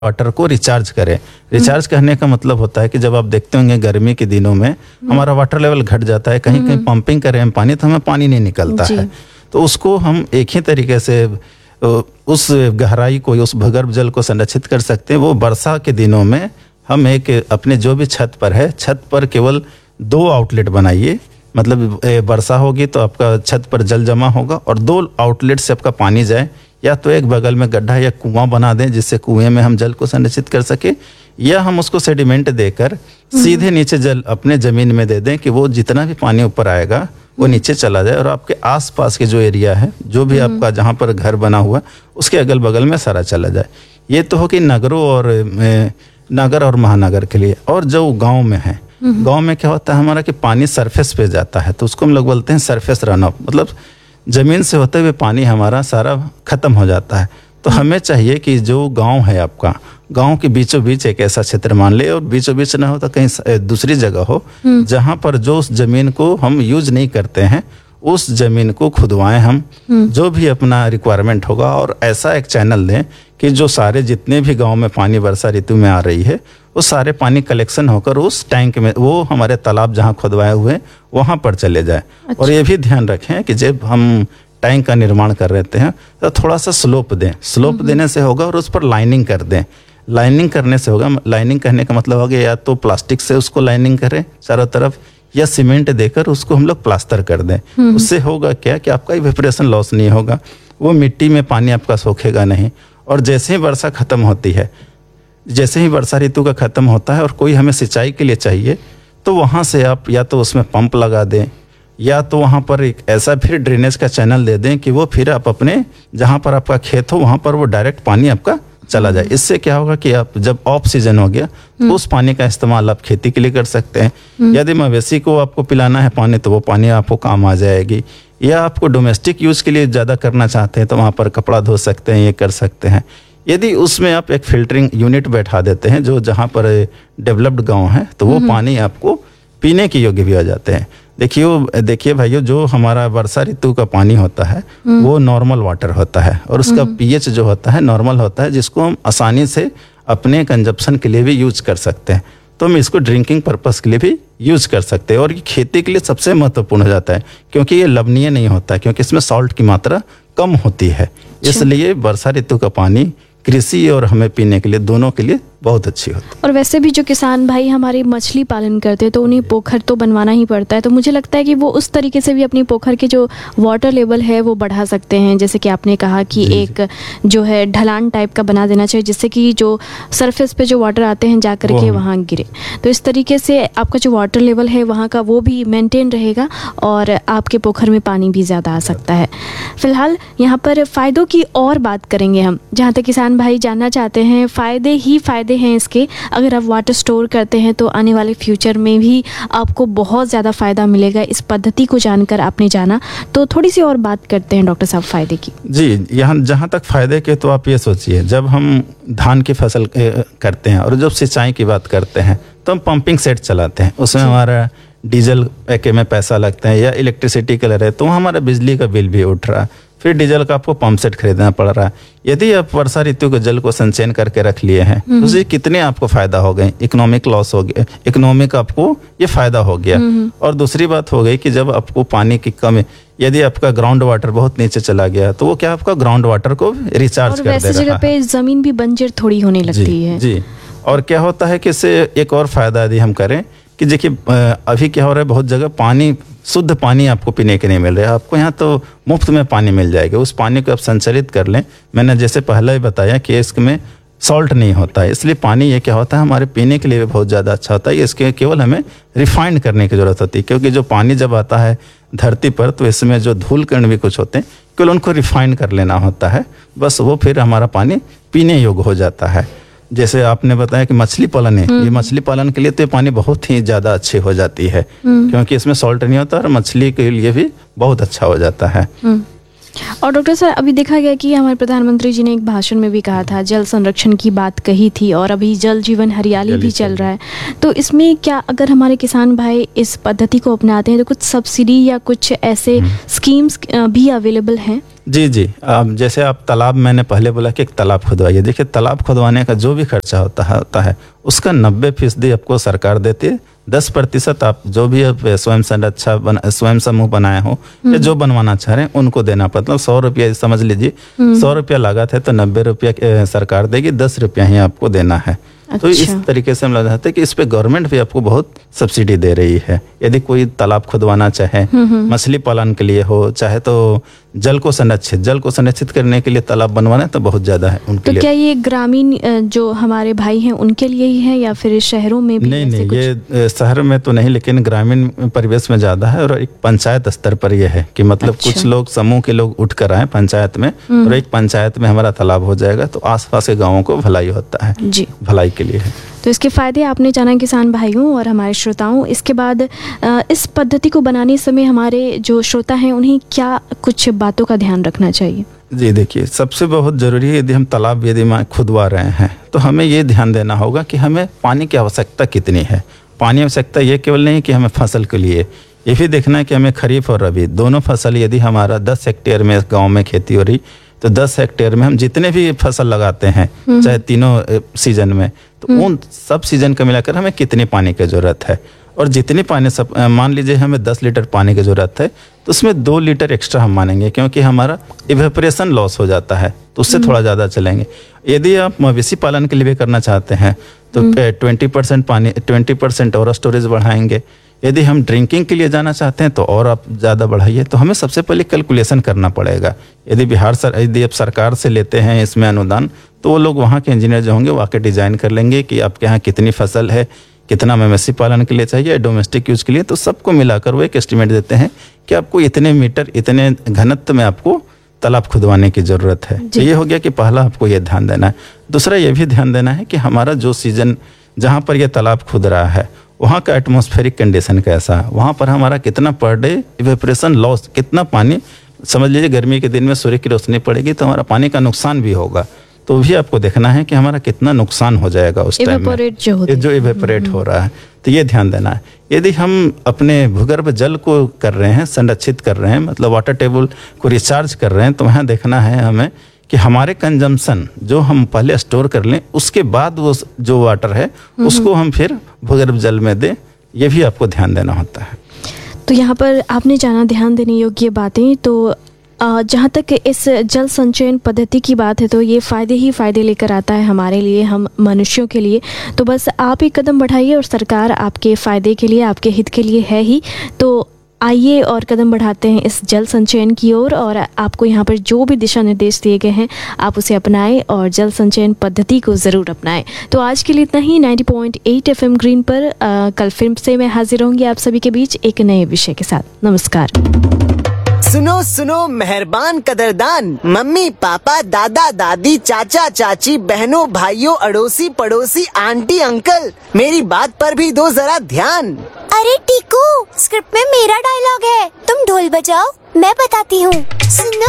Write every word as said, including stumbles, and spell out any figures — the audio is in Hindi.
वाटर को रिचार्ज करें। रिचार्ज करने का मतलब होता है कि जब आप देखते होंगे गर्मी के दिनों में हमारा वाटर लेवल घट जाता है, कहीं कहीं पंपिंग करें हम पानी तो हमें पानी नहीं निकलता है, तो उसको हम एक ही तरीके से उस गहराई को, उस भूगर्भ जल को संरक्षित कर सकते हैं। वो वर्षा के दिनों में हम एक अपने जो भी छत पर है, छत पर केवल दो आउटलेट बनाइए, मतलब वर्षा होगी तो आपका छत पर जल जमा होगा और दो आउटलेट से आपका पानी जाए, या तो एक बगल में गड्ढा या कुआं बना दें जिससे कुएं में हम जल को संरक्षित कर सके, या हम उसको सेडिमेंट देकर सीधे नीचे जल अपने जमीन में दे दें कि वो जितना भी पानी ऊपर आएगा वो नीचे चला जाए और आपके आसपास के जो एरिया है, जो भी आपका जहाँ पर घर बना हुआ उसके अगल बगल में सारा चला जाए। ये तो हो कि नगरों और नगर और महानगर के लिए। और जो गाँव में है, गाँव में क्या होता है हमारा कि पानी सरफेस पे जाता है, तो उसको हम लोग बोलते हैं सरफेस रन ऑफ, मतलब जमीन से होते हुए पानी हमारा सारा खत्म हो जाता है। तो हमें चाहिए कि जो गांव है आपका, गांव के बीचों बीच एक ऐसा क्षेत्र मान ले, और बीचों बीच ना हो तो कहीं दूसरी जगह हो जहां पर जो उस जमीन को हम यूज नहीं करते हैं उस जमीन को खुदवाएं हम, जो भी अपना रिक्वायरमेंट होगा, और ऐसा एक चैनल दें कि जो सारे जितने भी गांव में पानी वर्षा ऋतु में आ रही है वो सारे पानी कलेक्शन होकर उस टैंक में, वो हमारे तालाब जहाँ खुदवाए हुए वहाँ पर चले जाए। अच्छा। और ये भी ध्यान रखें कि जब हम टैंक का निर्माण कर रहे हैं तो थोड़ा सा स्लोप दें, स्लोप देने से होगा, और उस पर लाइनिंग कर दें। लाइनिंग करने से होगा, लाइनिंग करने का मतलब होगा या तो प्लास्टिक से उसको लाइनिंग करें चारों तरफ, या सीमेंट देकर उसको हम लोग प्लास्टर कर दें। उससे होगा क्या कि आपका इवेपोरेशन लॉस नहीं होगा, वो मिट्टी में पानी आपका सोखेगा नहीं। और जैसे ही वर्षा खत्म होती है, जैसे ही वर्षा ऋतु का खत्म होता है और कोई हमें सिंचाई के लिए चाहिए, तो वहाँ से आप या तो उसमें पंप लगा दें, या तो वहाँ पर एक ऐसा फिर ड्रेनेज का चैनल दे दें कि वो फिर आप अपने जहाँ पर आपका खेत हो वहाँ पर वो डायरेक्ट पानी आपका चला जाए। इससे क्या होगा कि आप जब ऑफ सीजन हो गया तो उस पानी का इस्तेमाल आप खेती के लिए कर सकते हैं। यदि मवेशी को आपको पिलाना है पानी तो वो पानी आपको काम आ जाएगी, या आपको डोमेस्टिक यूज के लिए ज़्यादा करना चाहते हैं तो वहाँ पर कपड़ा धो सकते हैं, ये कर सकते हैं। यदि उसमें आप एक फिल्टरिंग यूनिट बैठा देते हैं जो जहाँ पर डेवलप्ड गांव है, तो वो पानी आपको पीने के योग्य भी हो जाते हैं। देखिए देखिए भाइयों, जो हमारा वर्षा ऋतु का पानी होता है वो नॉर्मल वाटर होता है, और उसका पीएच जो होता है नॉर्मल होता है, जिसको हम आसानी से अपने कंजप्शन के लिए भी यूज कर सकते हैं। तो हम इसको ड्रिंकिंग पर्पस के लिए भी यूज कर सकते हैं, और ये खेती के लिए सबसे महत्वपूर्ण हो जाता है क्योंकि ये लवणीय नहीं होता है, क्योंकि इसमें सॉल्ट की मात्रा कम होती है। इसलिए वर्षा ऋतु का पानी कृषि और हमें पीने के लिए दोनों के लिए बहुत अच्छी होती है। और वैसे भी जो किसान भाई हमारे मछली पालन करते हैं तो उन्हें पोखर तो बनवाना ही पड़ता है, तो मुझे लगता है कि वो उस तरीके से भी अपनी पोखर के जो वाटर लेवल है वो बढ़ा सकते हैं। जैसे कि आपने कहा कि एक जो है ढलान टाइप का बना देना चाहिए जिससे कि जो सरफेस पे जो वाटर आते हैं जा करके वहाँ गिरे, तो इस तरीके से आपका जो वाटर लेवल है वहाँ का वो भी मेंटेन रहेगा और आपके पोखर में पानी भी ज़्यादा आ सकता है। फिलहाल यहाँ पर फ़ायदों की और बात करेंगे हम, जहाँ तक किसान भाई जानना चाहते हैं फ़ायदे ही फ़ायदे हैं इसके। अगर आप वाटर स्टोर करते हैं तो आने वाले फ्यूचर में भी आपको बहुत ज़्यादा फ़ायदा मिलेगा। इस पद्धति को जानकर आपने जाना, तो थोड़ी सी और बात करते हैं डॉक्टर साहब फ़ायदे की। जी, यहाँ जहाँ तक फ़ायदे के, तो आप ये सोचिए जब हम धान की फसल करते हैं और जब सिंचाई की बात करते हैं तो हम पंपिंग सेट चलाते हैं, उसमें हमारा डीजल पैके में पैसा लगता है, या इलेक्ट्रिसिटी के रहे तो हमारा बिजली का बिल भी उठ रहा है, फिर डीजल का आपको पंप सेट खरीदना पड़ रहा है। यदि आप वर्षा ऋतु के जल को संचयन करके रख लिए हैं तो उससे कितने आपको फायदा हो गए, इकोनॉमिक लॉस हो गया, इकोनॉमिक आपको ये फायदा हो गया। और दूसरी बात हो गई कि जब आपको पानी की कमी, यदि आपका ग्राउंड वाटर बहुत नीचे चला गया तो वो क्या आपका ग्राउंड वाटर को रिचार्ज कर देगा। वैसे जगह पे जमीन भी बंजर थोड़ी होने लगती है। जी, और क्या होता है कि इससे एक और फायदा यदि हम करें कि देखिए अभी क्या हो रहा है, बहुत जगह पानी, शुद्ध पानी आपको पीने के नहीं मिल रहा है, आपको यहाँ तो मुफ्त में पानी मिल जाएगा। उस पानी को आप संचरित कर लें। मैंने जैसे पहले ही बताया कि इसमें सॉल्ट नहीं होता है, इसलिए पानी ये क्या होता है हमारे पीने के लिए भी बहुत ज़्यादा अच्छा होता है। इसके केवल हमें रिफाइंड करने की ज़रूरत होती है, क्योंकि जो पानी जब आता है धरती पर तो इसमें जो धूल कण भी कुछ होते हैं, केवल उनको रिफाइंड कर लेना होता है, बस वो फिर हमारा पानी पीने योग्य हो जाता है। जैसे आपने बताया कि मछली पालन है, ये मछली पालन के लिए तो ये पानी बहुत ही ज़्यादा अच्छी हो जाती है, क्योंकि इसमें सॉल्ट नहीं होता और मछली के लिए भी बहुत अच्छा हो जाता है। और डॉक्टर सर, अभी देखा गया कि हमारे प्रधानमंत्री जी ने एक भाषण में भी कहा था, जल संरक्षण की बात कही थी, और अभी जल जीवन हरियाली भी चल रहा है, तो इसमें क्या अगर हमारे किसान भाई इस पद्धति को अपनाते हैं तो कुछ सब्सिडी या कुछ ऐसे स्कीम्स भी अवेलेबल हैं? जी जी अब जैसे आप तालाब, मैंने पहले बोला कि एक तालाब खुदवाइए। देखिए तालाब खुदवाने का जो भी खर्चा होता है होता है उसका नब्बे फीसदी आपको सरकार देती है, दस प्रतिशत आप जो भी आप स्वयं संरक्षा बना स्वयं समूह बनाए हो या जो बनवाना चाह रहे हैं उनको देना पड़ता है। मतलब सौ रुपया समझ लीजिए, सौ रुपया लागत है तो नब्बे रुपया सरकार देगी, दस रुपया ही आपको देना है। अच्छा। तो इस तरीके से हम लग जाते हैं कि इस पे गवर्नमेंट भी आपको बहुत सब्सिडी दे रही है। यदि कोई तालाब खुदवाना चाहे, मछली पालन के लिए हो, चाहे तो जल को संरक्षित जल को संरक्षित करने के लिए तालाब बनवाना तो बहुत ज्यादा है उनके तो लिए। क्या ये ग्रामीण जो हमारे भाई हैं उनके लिए ही है या फिर शहरों में भी? नहीं नहीं, ये शहर में तो नहीं, लेकिन ग्रामीण परिवेश में ज्यादा है। और एक पंचायत स्तर पर यह है कि मतलब अच्छा। कुछ लोग समूह के लोग उठ कर आए पंचायत में और एक पंचायत में हमारा तालाब हो जाएगा तो आसपास के गाँवों को भलाई होता है जी, भलाई के लिए है। तो इसके फायदे आपने जाना किसान भाइयों और हमारे श्रोताओं। इसके बाद इस पद्धति को बनाने समय हमारे जो श्रोता हैं उन्हें क्या कुछ बातों का ध्यान रखना चाहिए? जी देखिए, सबसे बहुत जरूरी है यदि हम तालाब यदि खुदवा रहे हैं तो हमें ये ध्यान देना होगा कि हमें पानी की आवश्यकता कितनी है। पानी की आवश्यकता ये केवल नहीं कि हमें फसल के लिए, ये भी देखना है कि हमें खरीफ और रबी दोनों फसल, यदि हमारा दस हेक्टेयर में गाँव में खेती हो रही तो दस हेक्टेयर में हम जितने भी फसल लगाते हैं चाहे तीनों सीजन में, तो उन सब सीजन का मिलाकर हमें कितनी पानी की जरूरत है। और जितनी पानी सब मान लीजिए हमें दस लीटर पानी की जरूरत है तो उसमें दो लीटर एक्स्ट्रा हम मानेंगे क्योंकि हमारा इवेपोरेशन लॉस हो जाता है तो उससे थोड़ा ज़्यादा चलेंगे। यदि आप मवेशी पालन के लिए भी करना चाहते हैं तो ट्वेंटी परसेंट पानी ट्वेंटी परसेंट और स्टोरेज बढ़ाएंगे। यदि हम ड्रिंकिंग के लिए जाना चाहते हैं तो और आप ज़्यादा बढ़ाइए। तो हमें सबसे पहले कैलकुलेशन करना पड़ेगा। यदि बिहार सर यदि आप सरकार से लेते हैं इसमें अनुदान तो वो लोग वहाँ के इंजीनियर जो होंगे वाकई डिज़ाइन कर लेंगे कि आपके यहाँ कितनी फसल है, कितना मवेशी पालन के लिए चाहिए, डोमेस्टिक यूज के लिए, तो सबको मिलाकर वो एक एस्टिमेट देते हैं कि आपको इतने मीटर इतने घनत्व में आपको तालाब खुदवाने की ज़रूरत है। तो ये हो गया कि पहला आपको ये ध्यान देना है। दूसरा ये भी ध्यान देना है कि हमारा जो सीजन जहाँ पर यह तालाब खुद रहा है वहाँ का एटमॉस्फेरिक कंडीशन कैसा है, वहाँ पर हमारा कितना पर डे इवेपोरेशन लॉस, कितना पानी, समझ लीजिए गर्मी के दिन में सूर्य की रोशनी पड़ेगी तो हमारा पानी का नुकसान भी होगा, तो भी आपको देखना है कि हमारा कितना नुकसान हो जाएगा उस टाइम में जो, जो इवेपोरेट हो रहा है। तो ये ध्यान देना है। यदि हम अपने भूगर्भ जल को कर रहे हैं, संरक्षित कर रहे हैं, मतलब वाटर टेबल को रिचार्ज कर रहे हैं, तो वहाँ देखना है हमें कि हमारे कंजम्पशन जो हम पहले स्टोर कर लें उसके बाद वो जो वाटर है उसको हम फिर भूगर्भ जल में दें, ये भी आपको ध्यान देना होता है। तो यहाँ पर आपने जाना ध्यान देने योग्य बातें। तो जहाँ तक इस जल संचयन पद्धति की बात है तो ये फ़ायदे ही फ़ायदे लेकर आता है हमारे लिए, हम मनुष्यों के लिए। तो बस आप एक कदम बढ़ाइए और सरकार आपके फ़ायदे के लिए, आपके हित के लिए है ही। तो आइए और कदम बढ़ाते हैं इस जल संचयन की ओर। और आपको यहाँ पर जो भी दिशा निर्देश दिए गए हैं आप उसे अपनाएं और जल संचयन पद्धति को ज़रूर अपनाएं। तो आज के लिए इतना ही। नब्बे पॉइंट आठ एफएम ग्रीन पर आ, कल फिल्म से मैं हाजिर रहूँगी आप सभी के बीच एक नए विषय के साथ। नमस्कार। सुनो सुनो मेहरबान कदरदान, मम्मी पापा दादा दादी चाचा चाची बहनों भाइयों अड़ोसी पड़ोसी आंटी अंकल, मेरी बात पर भी दो जरा ध्यान। अरे टीकू, स्क्रिप्ट में मेरा डायलॉग है, तुम ढोल बजाओ मैं बताती हूँ। सुनो